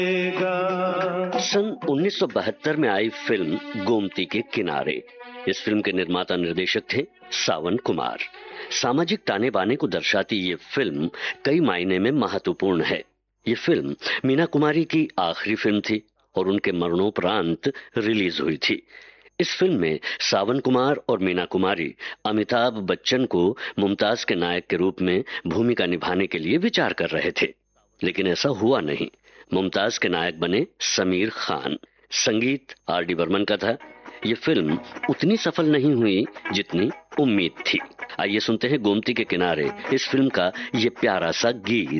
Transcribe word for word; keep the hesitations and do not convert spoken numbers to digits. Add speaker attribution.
Speaker 1: सन उन्नीस सौ बहत्तर में आई फिल्म गोमती के किनारे। इस फिल्म के निर्माता निर्देशक थे सावन कुमार। सामाजिक ताने बाने को दर्शाती ये फिल्म कई मायने में महत्वपूर्ण है। ये फिल्म मीना कुमारी की आखिरी फिल्म थी और उनके मरणोपरांत रिलीज हुई थी। इस फिल्म में सावन कुमार और मीना कुमारी अमिताभ बच्चन को मुमताज के नायक के रूप में भूमिका निभाने के लिए विचार कर रहे थे, लेकिन ऐसा हुआ नहीं। मुमताज के नायक बने समीर खान। संगीत आर डी बर्मन का था। ये फिल्म उतनी सफल नहीं हुई जितनी उम्मीद थी। आइए सुनते हैं गोमती के किनारे, इस फिल्म का ये प्यारा सा गीत।